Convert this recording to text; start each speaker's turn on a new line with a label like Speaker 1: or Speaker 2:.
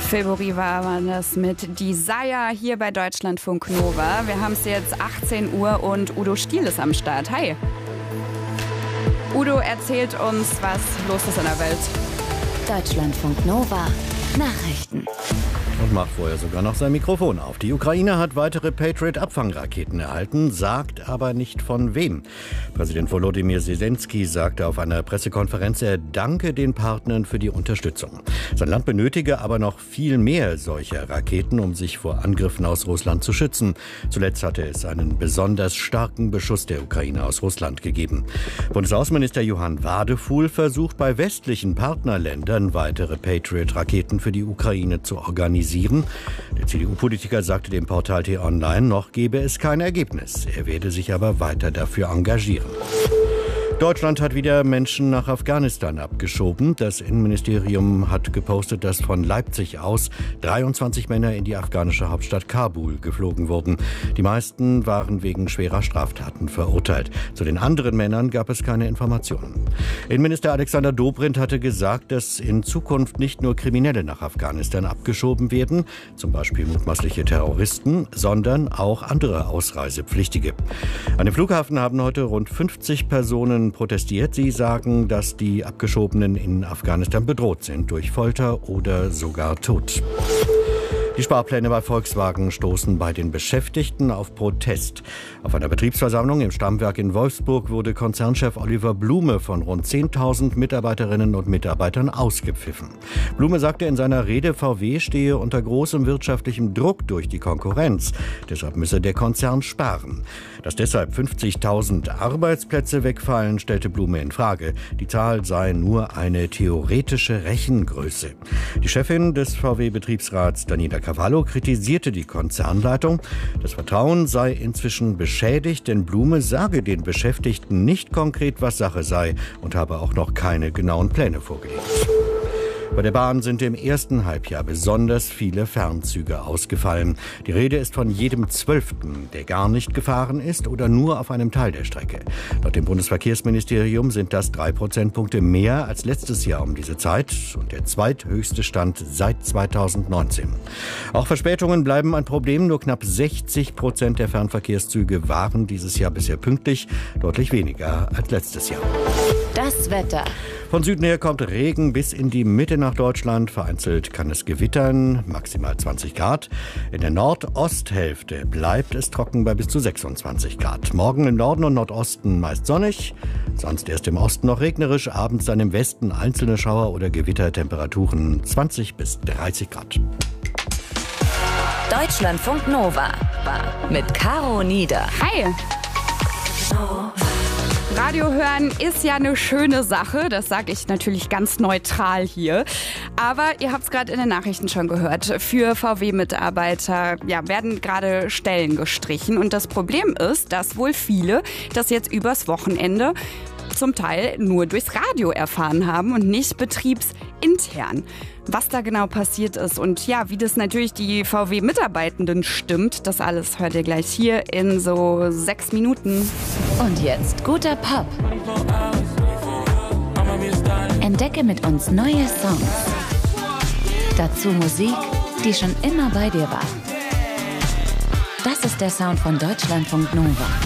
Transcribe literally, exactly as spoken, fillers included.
Speaker 1: Februar war das mit Desire hier bei Deutschlandfunk Nova. Wir haben es jetzt achtzehn Uhr und Udo Stiel ist am Start. Hi. Udo erzählt uns, was los ist in der Welt.
Speaker 2: Deutschlandfunk Nova Nachrichten.
Speaker 3: Und macht vorher sogar noch sein Mikrofon auf. Die Ukraine hat weitere Patriot-Abfangraketen erhalten, sagt aber nicht von wem. Präsident Volodymyr Zelensky sagte auf einer Pressekonferenz, er danke den Partnern für die Unterstützung. Sein Land benötige aber noch viel mehr solcher Raketen, um sich vor Angriffen aus Russland zu schützen. Zuletzt hatte es einen besonders starken Beschuss der Ukraine aus Russland gegeben. Bundesaußenminister Johann Wadefuhl versucht bei westlichen Partnerländern weitere Patriot-Raketen für die Ukraine zu organisieren. Der C D U-Politiker sagte dem Portal T-Online, noch gebe es kein Ergebnis. Er werde sich aber weiter dafür engagieren. Deutschland hat wieder Menschen nach Afghanistan abgeschoben. Das Innenministerium hat gepostet, dass von Leipzig aus dreiundzwanzig Männer in die afghanische Hauptstadt Kabul geflogen wurden. Die meisten waren wegen schwerer Straftaten verurteilt. Zu den anderen Männern gab es keine Informationen. Innenminister Alexander Dobrindt hatte gesagt, dass in Zukunft nicht nur Kriminelle nach Afghanistan abgeschoben werden, zum Beispiel mutmaßliche Terroristen, sondern auch andere Ausreisepflichtige. An dem Flughafen haben heute rund fünfzig Personen protestiert. Sie sagen, dass die Abgeschobenen in Afghanistan bedroht sind durch Folter oder sogar Tod. Die Sparpläne bei Volkswagen stoßen bei den Beschäftigten auf Protest. Auf einer Betriebsversammlung im Stammwerk in Wolfsburg wurde Konzernchef Oliver Blume von rund zehntausend Mitarbeiterinnen und Mitarbeitern ausgepfiffen. Blume sagte in seiner Rede, V W stehe unter großem wirtschaftlichem Druck durch die Konkurrenz. Deshalb müsse der Konzern sparen. Dass deshalb fünfzigtausend Arbeitsplätze wegfallen, stellte Blume in Frage. Die Zahl sei nur eine theoretische Rechengröße. Die Chefin des V W-Betriebsrats, Daniela Cavallo, kritisierte die Konzernleitung. Das Vertrauen sei inzwischen beschädigt, denn Blume sage den Beschäftigten nicht konkret, was Sache sei und habe auch noch keine genauen Pläne vorgelegt. Bei der Bahn sind im ersten Halbjahr besonders viele Fernzüge ausgefallen. Die Rede ist von jedem Zwölften, der gar nicht gefahren ist oder nur auf einem Teil der Strecke. Laut dem Bundesverkehrsministerium sind das drei Prozentpunkte mehr als letztes Jahr um diese Zeit und der zweithöchste Stand seit zweitausendneunzehn. Auch Verspätungen bleiben ein Problem. Nur knapp sechzig Prozent der Fernverkehrszüge waren dieses Jahr bisher pünktlich, deutlich weniger als letztes Jahr.
Speaker 2: Das Wetter.
Speaker 3: Von Süden her kommt Regen bis in die Mitte nach Deutschland. Vereinzelt kann es gewittern, maximal zwanzig Grad. In der Nordosthälfte bleibt es trocken bei bis zu sechsundzwanzig Grad. Morgen im Norden und Nordosten meist sonnig, sonst erst im Osten noch regnerisch. Abends dann im Westen einzelne Schauer oder Gewittertemperaturen zwanzig bis dreißig Grad.
Speaker 2: Deutschlandfunk Nova mit Caro Nieder.
Speaker 1: Hi. Radio hören ist ja eine schöne Sache, das sage ich natürlich ganz neutral hier. Aber ihr habt es gerade in den Nachrichten schon gehört, für V W-Mitarbeiter ja, werden gerade Stellen gestrichen. Und das Problem ist, dass wohl viele das jetzt übers Wochenende zum Teil nur durchs Radio erfahren haben und nicht betriebsintern. Was da genau passiert ist und ja, wie das natürlich die V W-Mitarbeitenden stimmt, das alles hört ihr gleich hier in so sechs Minuten.
Speaker 2: Und jetzt guter Pop. Entdecke mit uns neue Songs. Dazu Musik, die schon immer bei dir war. Das ist der Sound von Deutschlandfunk Nova.